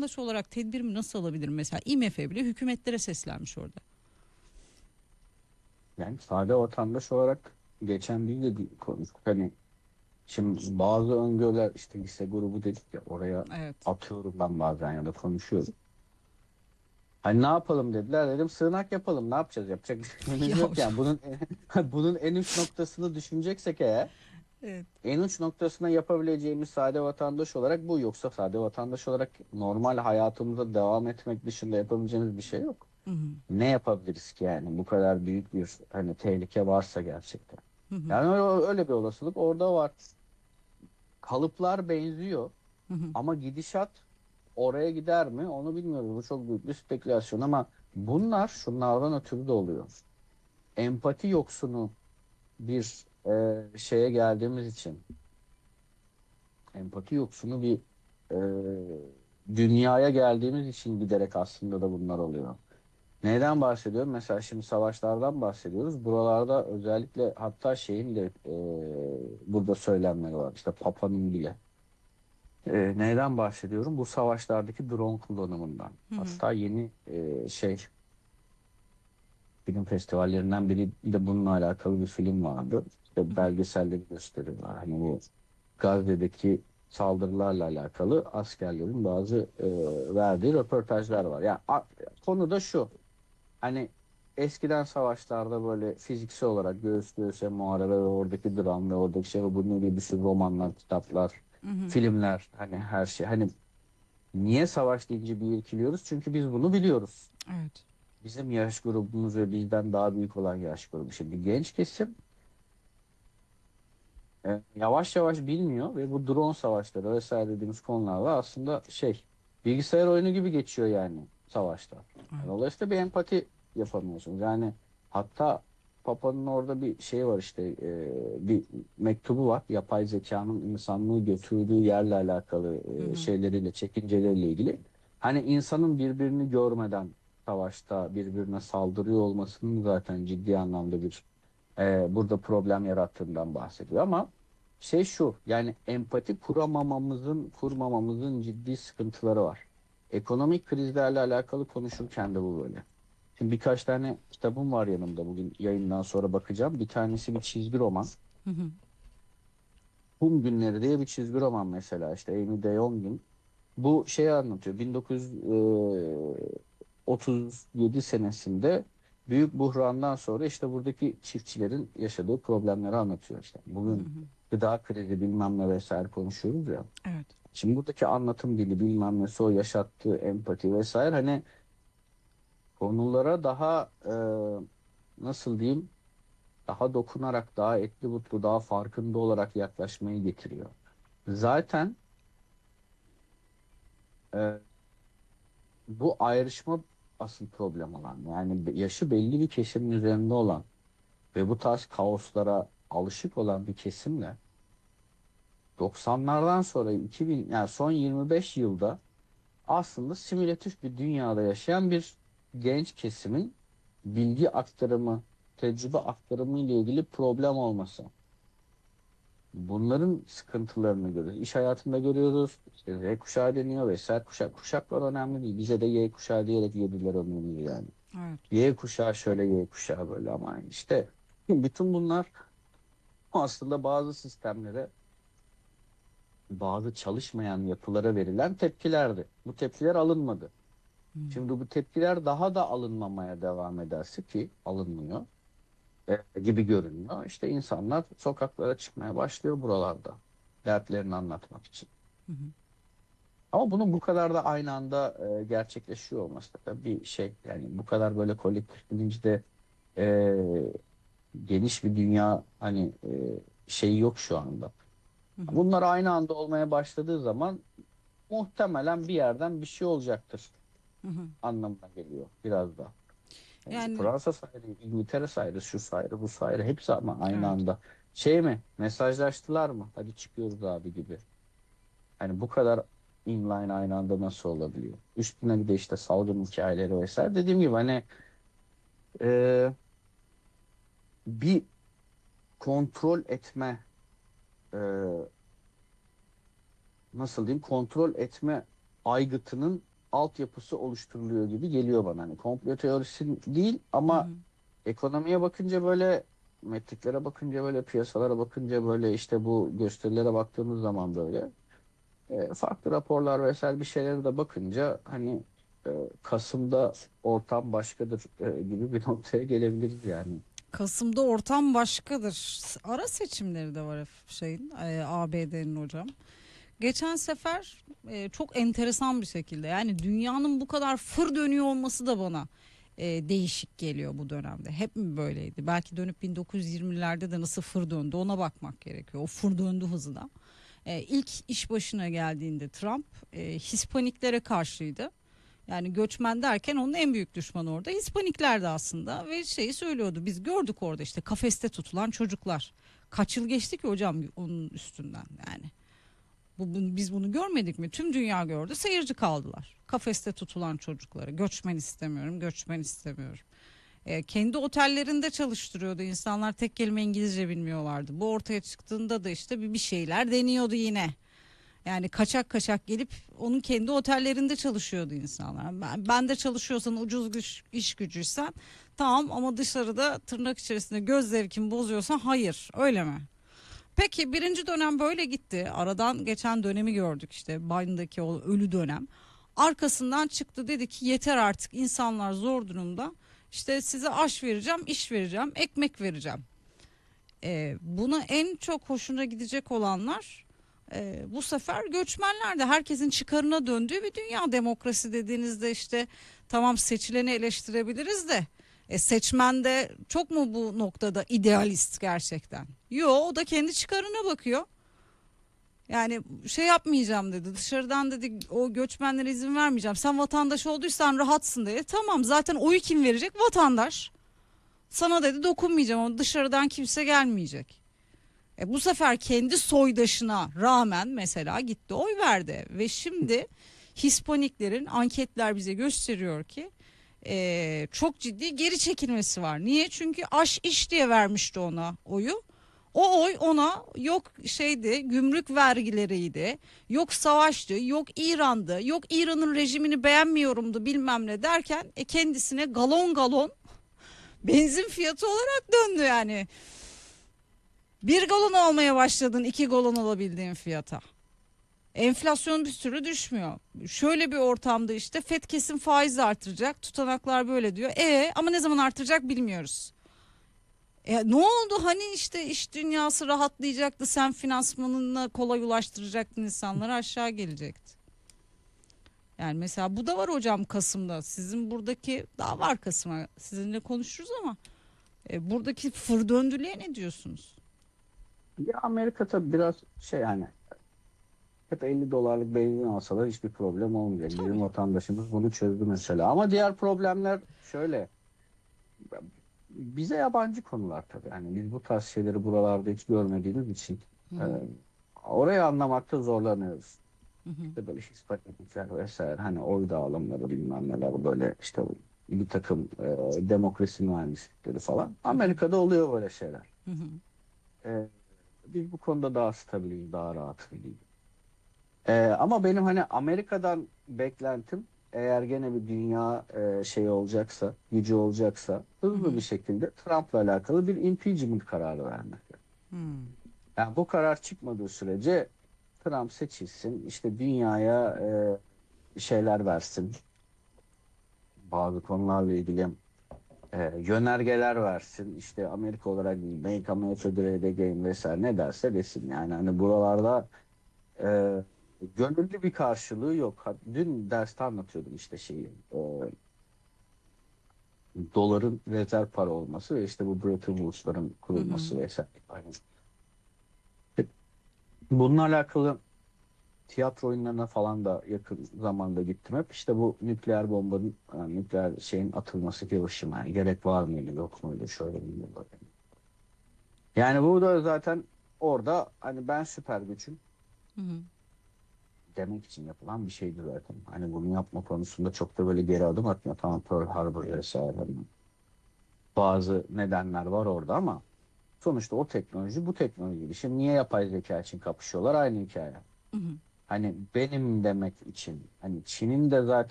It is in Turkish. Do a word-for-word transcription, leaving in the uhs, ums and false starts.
vatandaş olarak tedbirimi nasıl alabilirim? Mesela I M F bile hükümetlere seslenmiş orada. Yani sade vatandaş olarak geçen bir de bir konuştuk. Hani şimdi bazı öngörüler işte lise grubu dedik ya, oraya Evet. atıyorum ben bazen ya da konuşuyorum. Hani ne yapalım dediler, dedim sığınak yapalım, ne yapacağız, yapacak bir şeyimiz Ya yok hocam. yani bunun bunun en uç noktasını düşüneceksek eğer, Evet. en uç noktasına yapabileceğimiz sade vatandaş olarak bu, yoksa sade vatandaş olarak normal hayatımıza devam etmek dışında yapabileceğimiz bir şey yok. Hı hı. Ne yapabiliriz ki yani, bu kadar büyük bir hani tehlike varsa gerçekten. Hı hı. Yani öyle, öyle bir olasılık orada var. Kalıplar benziyor Hı hı. ama gidişat oraya gider mi onu bilmiyoruz. Bu çok büyük bir spekülasyon ama bunlar şunlardan ötürü de oluyor. Empati yoksunu bir e, şeye geldiğimiz için, empati yoksunu bir e, dünyaya geldiğimiz için giderek aslında da bunlar oluyor. Neyden bahsediyorum? Mesela şimdi savaşlardan bahsediyoruz. Buralarda özellikle hatta şeyin de e, burada söylenmeleri var. İşte Papa'nın bile. E, neyden bahsediyorum? Bu savaşlardaki drone kullanımından. Hı hı. Hatta yeni e, şey film festivallerinden biri de bununla alakalı bir film vardı. Hı İşte hı. belgeselleri gösteriyorlar. Hani bu Gazze'deki saldırılarla alakalı askerlerin bazı e, verdiği röportajlar var. Yani a- konu da şu. Hani eskiden savaşlarda böyle fiziksel olarak göğüs göğüse muharebe ve oradaki dram ve oradaki şey ve bunun gibi bir sürü romanlar, kitaplar, Hı hı. filmler, hani her şey. Hani niye savaş deyince bir irkiliyoruz? Çünkü biz bunu biliyoruz. Evet. Bizim yaş grubumuz ve bizden daha büyük olan yaş grubu. Şimdi genç kesim e, yavaş yavaş bilmiyor ve bu drone savaşları vesaire dediğimiz konularda aslında şey, bilgisayar oyunu gibi geçiyor yani savaşta. Yani Evet. dolayısıyla bir empati yapamıyorsunuz. Yani hatta Papa'nın orada bir şey var işte, e, bir mektubu var. Yapay zekanın insanlığı götürdüğü yerle alakalı Hı e, hı. şeyleriyle, çekinceleriyle ilgili. Hani insanın birbirini görmeden savaşta birbirine saldırıyor olmasının zaten ciddi anlamda bir e, burada problem yarattığından bahsediyor. Ama şey şu, yani empati kuramamamızın kurmamamızın ciddi sıkıntıları var. Ekonomik krizlerle alakalı konuşurken de bu böyle. Şimdi birkaç tane kitabım var yanımda, bugün yayından sonra bakacağım. Bir tanesi bir çizgi roman. Hı hı. Kum Günleri diye bir çizgi roman mesela, işte Amy de Jong'un. Bu şeyi anlatıyor. bin dokuz yüz otuz yedi senesinde büyük buhrandan sonra işte buradaki çiftçilerin yaşadığı problemleri anlatıyor işte. Hı Bugün hı. gıda krizi bilmem ne vesaire konuşuyoruz ya. Evet. Şimdi buradaki anlatım dili bilmem ne, o yaşattığı empati vesaire, hani konulara daha e, nasıl diyeyim, daha dokunarak, daha etli butlu, daha farkında olarak yaklaşmayı getiriyor. Zaten e, bu ayrışma asıl problem olan, yani yaşı belli bir kesimin üzerinde olan ve bu tarz kaoslara alışık olan bir kesimle doksanlardan sonra iki bin, yani son yirmi beş yılda aslında simülatif bir dünyada yaşayan bir genç kesimin bilgi aktarımı, tecrübe aktarımı ile ilgili problem olması. Bunların sıkıntılarını görüyoruz. İş hayatında görüyoruz. İşte Z kuşağı deniyor vesaire kuşak. Kuşaklar önemli değil. Bize de Y kuşağı diyerek yediler ömrümüzü yani. Evet. Y kuşağı şöyle, Y kuşağı böyle, ama işte bütün bunlar aslında bazı sistemlere, bazı çalışmayan yapılara verilen tepkilerdi. Bu tepkiler alınmadı. Hı. Şimdi bu tepkiler daha da alınmamaya devam ederse, ki alınmıyor e, gibi görünüyor. İşte insanlar sokaklara çıkmaya başlıyor buralarda, dertlerini anlatmak için. Hı hı. Ama bunun bu kadar da aynı anda e, gerçekleşiyor olması da bir şey. Yani bu kadar böyle kolektif bilinçte e, geniş bir dünya hani e, şeyi yok şu anda. Hı hı. Bunlar aynı anda olmaya başladığı zaman muhtemelen bir yerden bir şey olacaktır Hı hı. anlamına geliyor biraz da. Yani Yani Fransa sayılır, İngiltere sayılır, şu sayılır, bu sayılır. Hepsi ama aynı evet. anda. Şey mi? Mesajlaştılar mı? Hadi çıkıyoruz abi gibi. Hani bu kadar inline aynı anda nasıl olabiliyor? Üstüne bir de işte salgın hikayeleri vesaire. Dediğim gibi hani e, bir kontrol etme, e, nasıl diyeyim, kontrol etme aygıtının altyapısı oluşturuluyor gibi geliyor bana. Hani komplo teorisi değil Hı ama hı. ekonomiye bakınca böyle, metriklere bakınca böyle, piyasalara bakınca böyle, işte bu gösterilere baktığımız zaman böyle e, farklı raporlar vesaire bir şeylere de bakınca hani e, Kasım'da ortam başkadır e, gibi bir noktaya gelebiliriz yani. Kasım'da ortam başkadır. Ara seçimleri de var şeyin, e, A B D'nin hocam. Geçen sefer e, çok enteresan bir şekilde, yani dünyanın bu kadar fır dönüyor olması da bana e, değişik geliyor bu dönemde. Hep mi böyleydi? Belki dönüp bin dokuz yüz yirmilerde de nasıl fır döndü ona bakmak gerekiyor. O fır döndü hızı da. E, ilk iş başına geldiğinde Trump e, Hispaniklere karşıydı. Yani göçmen derken onun en büyük düşmanı orada Hispaniklerdi aslında ve şeyi söylüyordu. Biz gördük orada işte kafeste tutulan çocuklar. Kaç yıl geçti ki hocam onun üstünden yani. Bu, bu- biz bunu görmedik mi? Tüm dünya gördü. Seyirci kaldılar. Kafeste tutulan çocukları. Göçmen istemiyorum, göçmen istemiyorum. E, kendi otellerinde çalıştırıyordu. İnsanlar tek kelime İngilizce bilmiyorlardı. Bu ortaya çıktığında da işte bir, bir şeyler deniyordu yine. Yani kaçak kaçak gelip onun kendi otellerinde çalışıyordu insanlar. Ben, ben de çalışıyorsan ucuz güç, iş gücüysen tamam ama dışarıda tırnak içerisinde göz zevkimi bozuyorsan hayır, öyle mi? Peki birinci dönem böyle gitti. Aradan geçen dönemi gördük işte Biden'daki o ölü dönem. Arkasından çıktı, dedi ki yeter artık, insanlar zor durumda. İşte size aş vereceğim, iş vereceğim, ekmek vereceğim. Ee, buna en çok hoşuna gidecek olanlar e, bu sefer göçmenler de, herkesin çıkarına döndüğü bir dünya. Demokrasi dediğinizde işte tamam seçileni eleştirebiliriz de e, seçmen de çok mu bu noktada idealist gerçekten? Yo, o da kendi çıkarına bakıyor. Yani şey yapmayacağım dedi, dışarıdan dedi o göçmenlere izin vermeyeceğim. Sen vatandaş olduysan rahatsın dedi. Tamam, zaten oyu kim verecek? Vatandaş. Sana dedi dokunmayacağım ama dışarıdan kimse gelmeyecek. E bu sefer kendi soydaşına rağmen mesela gitti oy verdi ve şimdi Hispaniklerin, anketler bize gösteriyor ki e, çok ciddi geri çekilmesi var. Niye? Çünkü aş iş diye vermişti ona oyu. O oy ona yok şeydi, gümrük vergileriydi, yok savaştı, yok İran'dı, yok İran'ın rejimini beğenmiyorumdu bilmem ne derken e, kendisine galon galon benzin fiyatı olarak döndü yani. Bir galon almaya başladın iki galon alabildiğin fiyata. Enflasyon bir sürü düşmüyor. Şöyle bir ortamda işte F E D kesin faiz artıracak. Tutanaklar böyle diyor. E ama ne zaman artıracak bilmiyoruz. E, ne oldu? Hani işte iş dünyası rahatlayacaktı. Sen finansmanına kolay ulaştıracaktın, insanları aşağı gelecekti. Yani mesela bu da var hocam Kasım'da. Sizin buradaki daha var Kasım'a. Sizinle konuşuruz ama e, buradaki fır döndülüğe ne diyorsunuz? Ya Amerika tabii biraz şey yani, hep elli dolarlık benzin alsalar hiçbir problem olmayacak. Bizim Tabii. vatandaşımız bunu çözdü mesela. Ama diğer problemler şöyle. Bize yabancı konular tabii. Yani biz bu tarz şeyleri buralarda hiç görmediğimiz için Hı e, hı, orayı anlamakta zorlanıyoruz. hı hı, İşte böyle Hispanikler vesaire, hani oy dağılımları bilmem neler, böyle işte bir takım e, demokrasi mühendislikleri falan. hı hı, Amerika'da oluyor böyle şeyler. hı hı. E, Biz bu konuda daha stabiliz, daha rahat gidiyoruz. Ee, ama benim hani Amerika'dan beklentim, eğer gene bir dünya e, şeyi olacaksa, gücü olacaksa, Hı hızlı bir hı. şekilde Trump'la alakalı bir impeachment kararı vermek. Hmm. Yani bu karar çıkmadığı sürece Trump seçilsin, işte dünyaya e, şeyler versin, bazı konularla ilgili e, yönergeler versin, işte Amerika olarak Make America Great Again vesaire ne derse desin. Yani hani buralarda Ee, gönüllü bir karşılığı yok. Ha- Dün derste anlatıyordum işte şeyi. e, doların rezerv para olması ve işte bu Bretton Woods'ların Hı hı. kurulması vesaire. Aynen. Bununla alakalı tiyatro oyunlarına falan da yakın zamanda gittim hep. İşte bu nükleer bombanın, yani nükleer şeyin atılması Hiroşima. Yani gerek var mıydı, yok muydu, şöyle miydi, böyle. Yani bu da zaten orada hani ben süper gücüm Hı hı. demek için yapılan bir şeydi zaten. Hani bunu yapma konusunda çok da böyle geri adım atmıyor. Tamam, Pearl Harbor vesaire. Hani bazı nedenler var orada ama sonuçta o teknoloji bu teknoloji. Şimdi niye yapay zeka için kapışıyorlar? Aynı hikaye. Hı hı. Hani benim demek için. Hani Çin'in de zaten